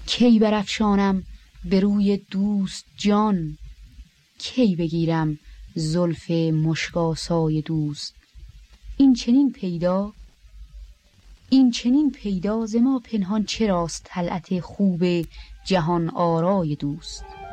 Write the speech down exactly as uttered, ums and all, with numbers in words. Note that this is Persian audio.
کی برافشانم به روی دوست جان، کی بگیرم زلف مشکاسای دوست. این چنین پیدا این چنین پیدا ز ما پنهان چراست طلعت خوب جهان آرای دوست.